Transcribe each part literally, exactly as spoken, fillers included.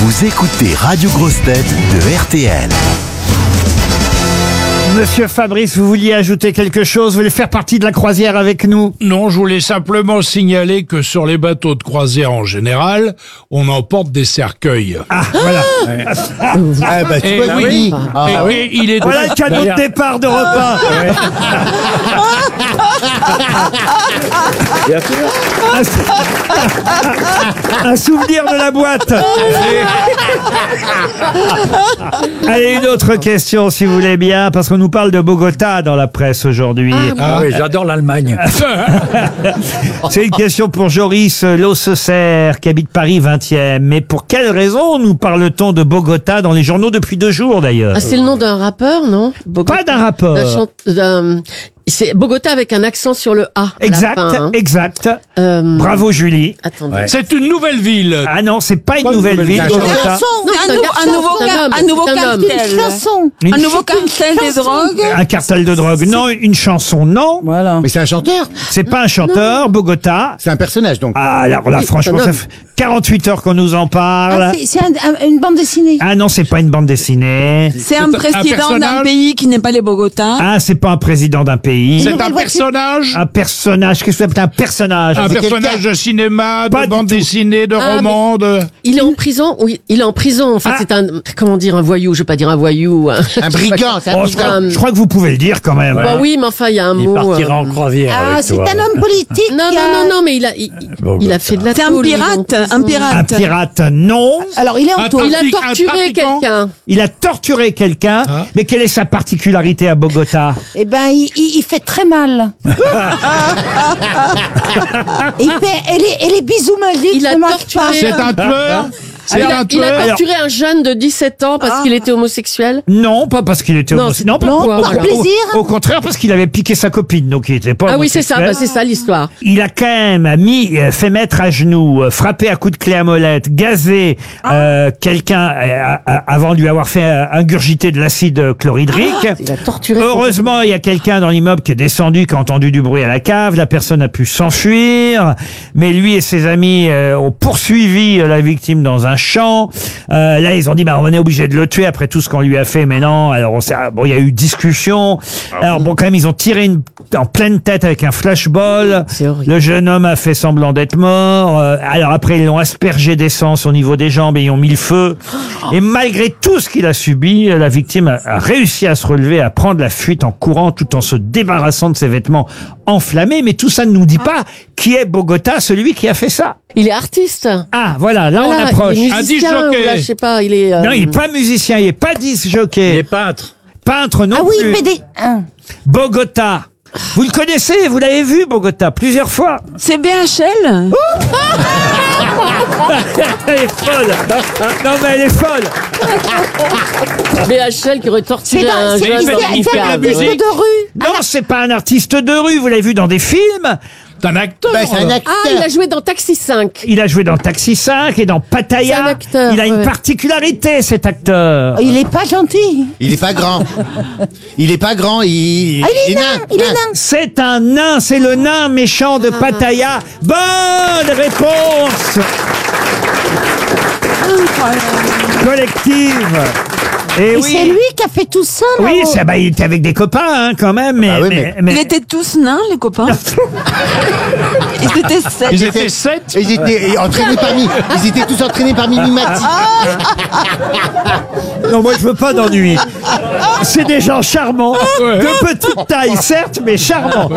Vous écoutez Radio Grosses Têtes de R T L. Monsieur Fabrice, vous vouliez ajouter quelque chose? Vous voulez faire partie de la croisière avec nous? Non, je voulais simplement signaler que sur les bateaux de croisière en général, on emporte des cercueils. Ah, voilà. Ah, bah, tu Et vois, oui. Willy. Et, Ah, et il est Voilà le cadeau de départ de repas. bien sûr. Un souvenir de la boîte. Allez, une autre question, si vous voulez bien, parce qu'on nous parle de Bogota dans la presse aujourd'hui. Ah oui, j'adore l'Allemagne. C'est une question pour Joris Losseser, qui habite Paris vingtième. Mais pour quelle raison nous parle-t-on de Bogota dans les journaux depuis deux jours, d'ailleurs? Ah, c'est le nom d'un rappeur, non? Bogota. Pas d'un rapport. D'un chante- d'un- C'est Bogota avec un accent sur le A. à la Exact, fin, hein. exact. Euh, Bravo, Julie. Attendez. Ouais. C'est une nouvelle ville. Ah non, c'est pas une Pas une nouvelle nouvelle ville, ville. Bogota. Non, Un, c'est nou- garçon, un nouveau, c'est car- homme, un nouveau c'est un homme. cartel. Une chanson. Une Un nouveau C'est une cartel des chanson. drogues. Un cartel de drogue. Non, une chanson, non. Voilà. Mais c'est un chanteur. C'est pas un chanteur, Bogota. C'est un personnage, donc. Ah, alors là, Oui, franchement, c'est un ça homme. fait quarante-huit heures qu'on nous en parle. Ah, c'est c'est un- un- une bande dessinée. Ah non, c'est pas une bande dessinée. C'est un un président d'un personnage. pays qui n'est pas les Bogota. Ah, c'est pas un président d'un pays. C'est nouvelle un voiture. personnage. Un personnage. Qu'est-ce que c'est un personnage? Un c'est personnage quelqu'un- de cinéma, Pas de du bande tout. dessinée, de Ah, roman, de... Il est en prison. Oui, il est en prison. En fait, Ah. c'est un, comment dire, un voyou. Je vais pas dire un voyou. Un, Un brigand, c'est un Oh, je, crois, brigand. je crois que vous pouvez le dire quand même. Bah oui, mais enfin, il y a un Il mot. partira euh, en croisière Ah, avec c'est toi. un homme politique. Non, qui a- non, non, non, mais il a, il, il a fait de la C'est un tôle, lui, pirate, donc, un Un pirate. pirate, non. Alors, il est en Un taule. Il a Trafic- un torturé trafiquant. quelqu'un. Il a torturé quelqu'un. Ah. Mais quelle est sa particularité à Bogota? Eh ben, il, il, il fait très mal. il fait, et les, et les bisous me disent, Il a ne mange torturé- pas. C'est un tueur. C'est Il un a, il a tueur. torturé un jeune de dix-sept ans parce qu'il était homosexuel. Non, pas parce qu'il était Non, homosexuel. c'est- Non, pas- non, au, par au- plaisir. Au, au contraire, parce qu'il avait piqué sa copine, donc il était pas Ah oui, c'est ça, homosexuel. bah, c'est ça l'histoire. Il a quand même mis, euh, fait mettre à genoux, euh, frappé à coups de clé à molette, gazé euh, quelqu'un euh, euh, avant de lui avoir fait euh, ingurgiter de l'acide chlorhydrique. Il a torturé. Heureusement, il y a quelqu'un dans l'immeuble qui est descendu, qui a entendu du bruit à la cave. La personne a pu s'enfuir, mais lui et ses amis euh, ont poursuivi euh, la victime dans un champ. Euh, là, ils ont dit, bah, on est obligé de le tuer après tout ce qu'on lui a fait. Mais non, alors on s'est- bon, il y a eu discussion. Alors bon, quand même, ils ont tiré une, en pleine tête avec un flashball. C'est horrible. Le jeune homme a fait semblant d'être mort. Euh, alors après, ils l'ont aspergé d'essence au niveau des jambes et ils ont mis le feu. Et malgré tout ce qu'il a subi, euh, la victime a, a réussi à se relever, à prendre la fuite en courant tout en se débarrassant de ses vêtements enflammés. Mais tout ça ne nous dit pas qui est Bogota, celui qui a fait ça. Il est artiste. Ah, voilà, là Voilà, on approche. Il est Un musicien, disc-jockey. ou là, je sais pas, il est. euh, Non, il est pas musicien, il est pas disc jockey. Il est peintre. Peintre non Ah oui, plus. il fait des... hein. Bogota. Vous le connaissez, vous l'avez vu, Bogota, plusieurs fois. C'est B H L. Elle est folle. Non, mais elle est folle. B H L qui aurait torturé C'est un dans- c'est- jeune c'est- dans c'est une un cave. artiste Ouais. de rue. Non, c'est pas un artiste de rue, vous l'avez vu dans des films. C'est un acteur. Bah, c'est un acteur. Ah, il a joué dans Taxi cinq. Il a joué dans Taxi cinq et dans C'est un Pattaya. acteur, Il a une ouais. particularité, cet acteur. Il est pas gentil. Il est pas grand. Il est pas grand, il, Ah, il est nain, il est nain. C'est un nain, c'est le nain méchant de Pattaya. Bonne réponse collective. Et Et oui. c'est lui qui a fait tout ça, là. Oui, au- ça, bah, il était avec des copains, hein, quand même, mais, Ah oui, mais, mais- mais- Ils étaient tous nains, les copains. Ils étaient sept. Ils étaient sept. Ils étaient entraînés par Mi- Ils étaient tous entraînés par Mimimati. non, moi, je veux pas d'ennui. C'est des gens charmants, Ouais. de petite taille, certes, mais charmants.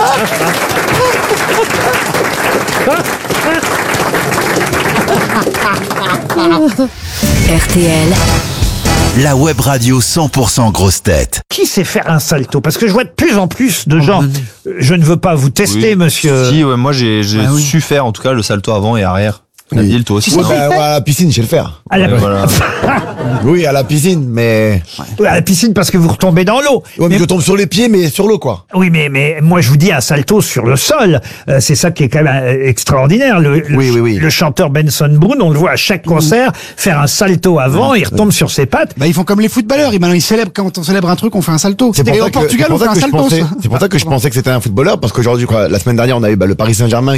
R T L, La web radio cent pour cent grosses têtes. Qui sait faire un salto? Parce que je vois de plus en plus de gens. Euh, Je ne veux pas vous tester, Oui. monsieur. Si, ouais, moi j'ai j'ai Ah oui. su faire en tout cas le salto avant et arrière. Nabil, toi aussi. Ouais, non bah, ouais, à la piscine, je sais le faire. À la, Ouais, voilà. Oui, à la piscine, mais... à la piscine parce que vous retombez dans l'eau. Ouais, mais Mais- je tombe sur les pieds, mais sur l'eau, quoi. Oui, mais, mais moi je vous dis un salto sur le sol. Euh, c'est ça qui est quand même euh, extraordinaire. Le, le, Oui, oui, oui. le chanteur Benson Boone, on le voit à chaque concert faire un salto avant, il retombe sur ses pattes. Bah, ils font comme les footballeurs. Ils, maintenant, ils célèbrent, quand on célèbre un truc, on fait un salto. C'est pour Et ça au que- Portugal, c'est on pour fait ça un que je salto. pensais- ça. C'est pour ça que je pensais que c'était un footballeur, parce qu'aujourd'hui, quoi, la semaine dernière, on a eu bah, le Paris Saint-Germain